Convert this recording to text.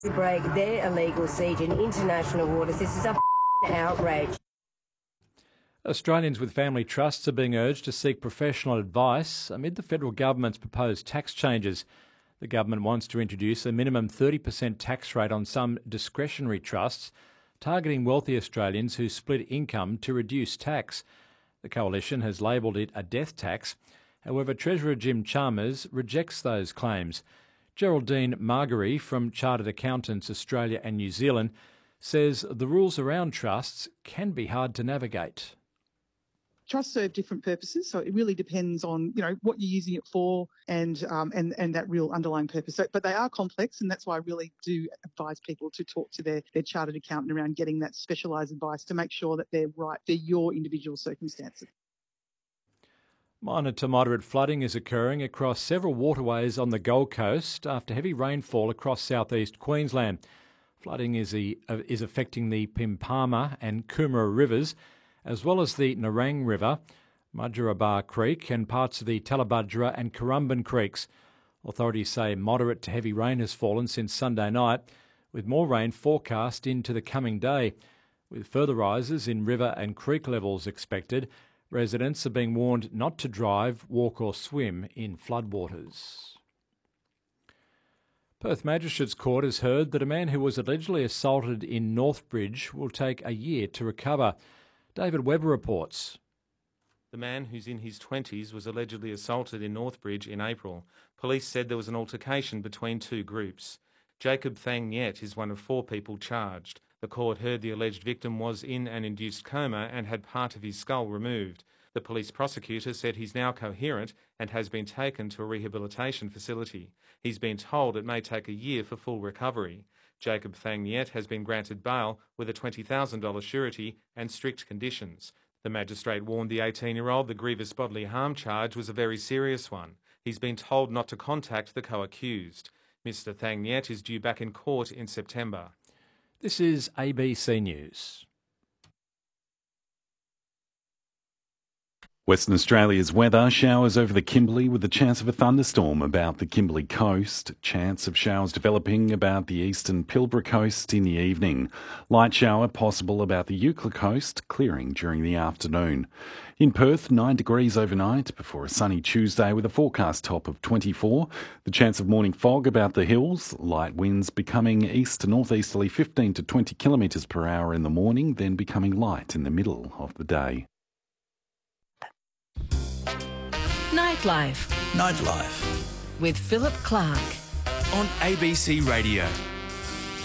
break their illegal siege in international waters. This is a outrage. Australians with family trusts are being urged to seek professional advice amid the federal government's proposed tax changes. The government wants to introduce a minimum 30% tax rate on some discretionary trusts, targeting wealthy Australians who split income to reduce tax. The coalition has labelled it a death tax. However, Treasurer Jim Chalmers rejects those claims. Geraldine Margery from Chartered Accountants Australia and New Zealand says the rules around trusts can be hard to navigate. Trusts serve different purposes, so it really depends on what you're using it for and that real underlying purpose. But they are complex, and that's why I really do advise people to talk to their chartered accountant around getting that specialised advice to make sure that they're right for your individual circumstances. Minor to moderate flooding is occurring across several waterways on the Gold Coast after heavy rainfall across southeast Queensland. Flooding is affecting the Pimpama and Coomera rivers, as well as the Nerang River, Mudgeeraba Creek and parts of the Talabudgera and Currumbin Creeks. Authorities say moderate to heavy rain has fallen since Sunday night, with more rain forecast into the coming day. With further rises in river and creek levels expected, residents are being warned not to drive, walk or swim in floodwaters. Perth Magistrates Court has heard that a man who was allegedly assaulted in Northbridge will take a year to recover. David Webber reports. The man, who's in his 20s, was allegedly assaulted in Northbridge in April. Police said there was an altercation between two groups. Jacob Thang Niet is one of 4 people charged. The court heard the alleged victim was in an induced coma and had part of his skull removed. The police prosecutor said he's now coherent and has been taken to a rehabilitation facility. He's been told it may take a year for full recovery. Jacob Thang Niet has been granted bail with a $20,000 surety and strict conditions. The magistrate warned the 18-year-old the grievous bodily harm charge was a very serious one. He's been told not to contact the co-accused. Mr Thang Niet is due back in court in September. This is ABC News. Western Australia's weather, showers over the Kimberley with a chance of a thunderstorm about the Kimberley coast. Chance of showers developing about the eastern Pilbara coast in the evening. Light shower possible about the Eucla coast, clearing during the afternoon. In Perth, 9 degrees overnight before a sunny Tuesday with a forecast top of 24. The chance of morning fog about the hills. Light winds becoming east to northeasterly 15 to 20 kilometres per hour in the morning, then becoming light in the middle of the day. Nightlife with Philip Clark on ABC Radio.